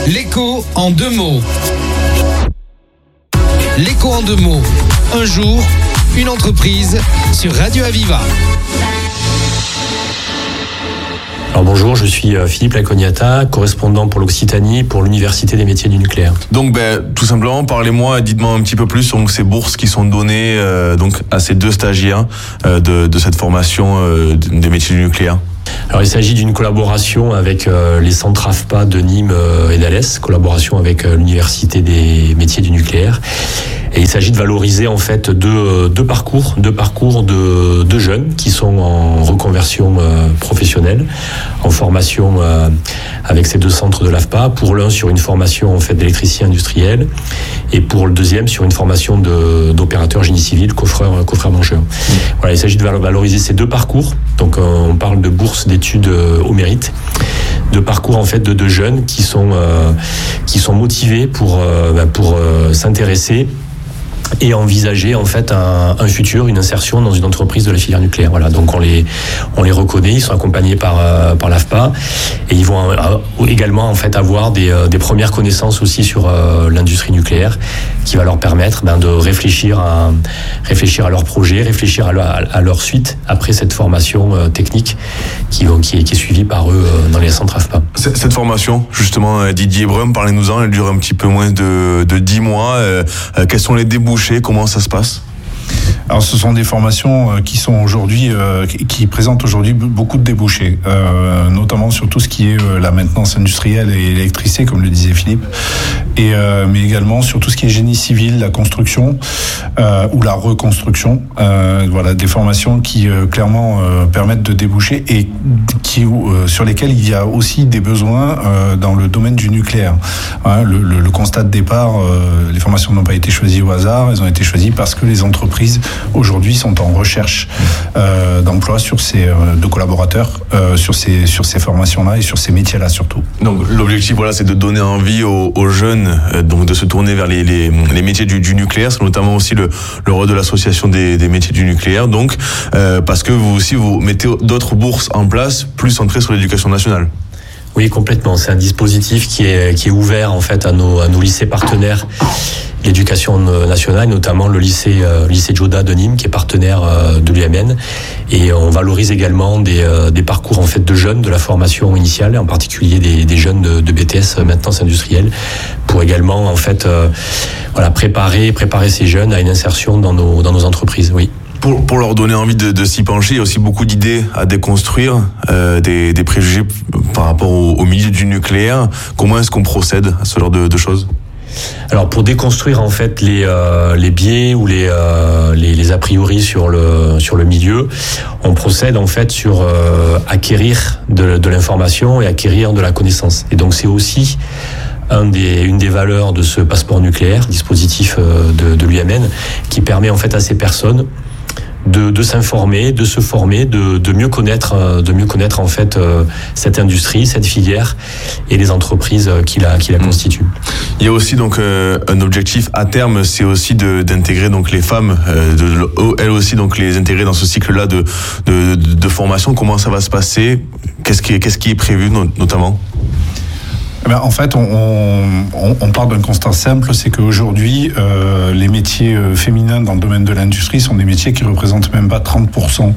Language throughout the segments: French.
L'écho en 2 mots. L'écho en 2 mots. Un jour, une entreprise sur Radio Aviva. Alors bonjour, je suis Philippe Lacognata, correspondant pour l'Occitanie pour l'Université des métiers du nucléaire. Donc tout simplement, parlez-moi, dites-moi un petit peu plus sur ces bourses qui sont données donc à ces 2 stagiaires de cette formation des métiers du nucléaire. Alors il s'agit d'une collaboration avec les centres AFPA de Nîmes et d'Alès, collaboration avec l'Université des métiers du nucléaire. Et il s'agit de valoriser en fait deux parcours de jeunes qui sont en reconversion professionnelle, en formation avec ces 2 centres de l'AFPA. Pour l'un sur une formation en fait d'électricien industriel et pour le deuxième sur une formation d'opérateur génie civil, coffreur mangeur. Voilà, il s'agit de valoriser ces 2 parcours. Donc on parle de bourse d'études au mérite, de parcours en fait de jeunes qui sont motivés pour s'intéresser et envisager en fait un futur, une insertion dans une entreprise de la filière nucléaire. Voilà, donc on les reconnaît, ils sont accompagnés par l'AFPA et ils vont également en fait avoir des premières connaissances aussi sur l'industrie nucléaire qui va leur permettre de réfléchir à leur projet, réfléchir à leur suite après cette formation technique qui est suivie par eux dans les centres AFPA. Cette formation, justement, Didier Brun, parlez-nous-en, elle dure un petit peu moins de 10 mois. Quels sont les débouchés? Comment ça se passe? Alors, ce sont des formations qui sont aujourd'hui, qui présentent aujourd'hui beaucoup de débouchés, notamment sur tout ce qui est la maintenance industrielle et l'électricité, comme le disait Philippe, mais également sur tout ce qui est génie civil, la construction ou la reconstruction. Voilà, des formations qui clairement permettent de déboucher et sur lesquelles il y a aussi des besoins dans le domaine du nucléaire. Hein, le constat de départ, les formations n'ont pas été choisies au hasard, elles ont été choisies parce que les entreprises aujourd'hui sont en recherche d'emploi de collaborateurs sur ces formations-là et sur ces métiers-là surtout. Donc l'objectif, voilà, c'est de donner envie aux jeunes donc de se tourner vers les métiers du nucléaire. C'est notamment aussi le rôle de l'association des métiers du nucléaire. Donc parce que vous aussi vous mettez d'autres bourses en place, plus centrées sur l'éducation nationale. Oui, complètement. C'est un dispositif qui est ouvert en fait à nos lycées partenaires, l'éducation nationale, notamment le lycée Joda de Nîmes, qui est partenaire de l'UMN. Et on valorise également des parcours en fait de jeunes de la formation initiale, en particulier des jeunes de BTS maintenance industrielle, pour également en fait préparer ces jeunes à une insertion dans nos entreprises. Oui. Pour leur donner envie de s'y pencher, il y a aussi beaucoup d'idées à déconstruire, des préjugés par rapport au milieu du nucléaire. Comment est-ce qu'on procède à ce genre de choses? Alors pour déconstruire en fait les biais ou les a priori sur le milieu, on procède en fait sur acquérir de l'information et acquérir de la connaissance. Et donc c'est aussi une des valeurs de ce passeport nucléaire, dispositif de l'UMN, qui permet en fait à ces personnes de s'informer, de se former, de mieux connaître en fait cette industrie, cette filière et les entreprises qui la constituent. Il y a aussi donc un objectif à terme, c'est aussi d'intégrer donc les femmes, elles aussi donc les intégrer dans ce cycle-là de formation. Comment ça va se passer? Qu'est-ce qui est prévu notamment? En fait, on part d'un constat simple, c'est qu'aujourd'hui, les métiers féminins dans le domaine de l'industrie sont des métiers qui représentent même pas 30%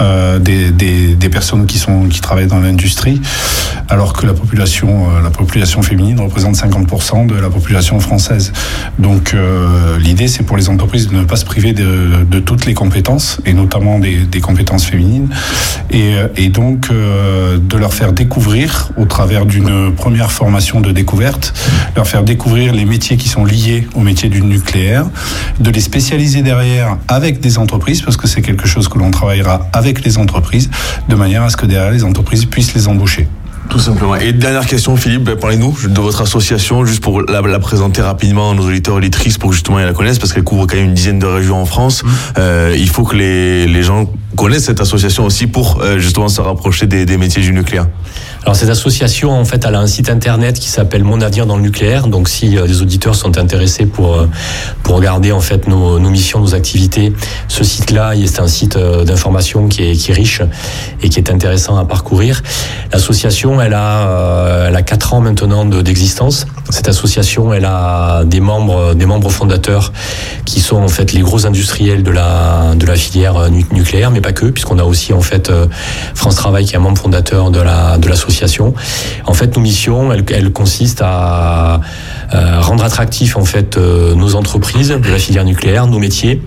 des personnes qui travaillent dans l'industrie, alors que la population féminine représente 50% de la population française. Donc, l'idée, c'est pour les entreprises de ne pas se priver de toutes les compétences, et notamment des compétences féminines, et donc de leur faire découvrir, au travers d'une première formation de découverte, leur faire découvrir les métiers qui sont liés au métier du nucléaire, de les spécialiser derrière avec des entreprises, parce que c'est quelque chose que l'on travaillera avec les entreprises, de manière à ce que derrière les entreprises puissent les embaucher. Tout simplement. Et dernière question, Philippe, parlez-nous de votre association, juste pour la présenter rapidement à nos auditeurs et auditrices, pour que justement ils la connaissent, parce qu'elle couvre quand même une dizaine de régions en France. Il faut que les gens connaissent cette association aussi pour justement se rapprocher des métiers du nucléaire. Alors cette association, en fait, elle a un site internet qui s'appelle Mon Avenir dans le nucléaire. Donc si les auditeurs sont intéressés pour regarder en fait nos missions, nos activités, ce site-là, c'est un site d'information qui est riche et qui est intéressant à parcourir. L'association, elle a 4 ans maintenant d'existence. Cette association, elle a des membres fondateurs qui sont en fait les gros industriels de la filière nucléaire, mais pas que, puisqu'on a aussi en fait France Travail qui est un membre fondateur de l'association. En fait, nos missions, elles consistent à rendre attractifs en fait nos entreprises de la filière nucléaire, nos métiers,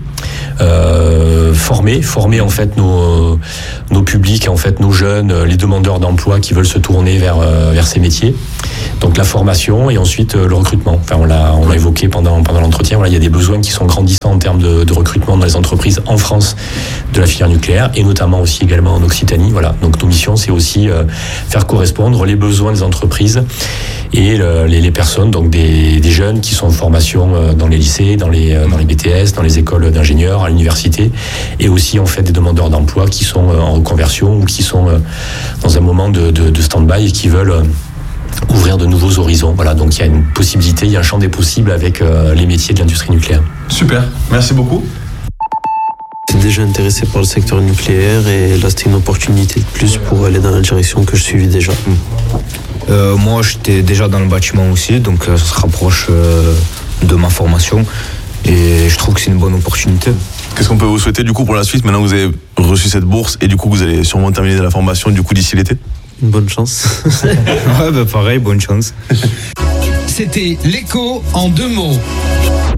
former en fait nos publics, en fait nos jeunes, les demandeurs d'emploi qui veulent se tourner vers ces métiers. Donc la formation et ensuite le recrutement. Enfin, on l'a évoqué pendant l'entretien. Voilà, il y a des besoins qui sont grandissants en termes de recrutement dans les entreprises en France de la filière nucléaire et notamment aussi également en Occitanie. Voilà. Donc nos missions, c'est aussi faire correspondre les besoins des entreprises et les personnes, donc des jeunes qui sont en formation dans les lycées, dans les BTS, dans les écoles d'ingénieurs, à l'université, et aussi en fait des demandeurs d'emploi qui sont en reconversion ou qui sont dans un moment de stand-by et qui veulent ouvrir de nouveaux horizons. Voilà, donc il y a une possibilité, il y a un champ des possibles avec les métiers de l'industrie nucléaire. Super, merci beaucoup. J'étais déjà intéressé par le secteur nucléaire et là c'était une opportunité de plus pour aller dans la direction que je suivais déjà. Moi j'étais déjà dans le bâtiment aussi, donc ça se rapproche de ma formation et je trouve que c'est une bonne opportunité. Qu'est-ce qu'on peut vous souhaiter du coup pour la suite, maintenant que vous avez reçu cette bourse et du coup vous allez sûrement terminer la formation du coup d'ici l'été? Une bonne chance. Ouais, pareil, bonne chance. C'était l'écho en 2 mots.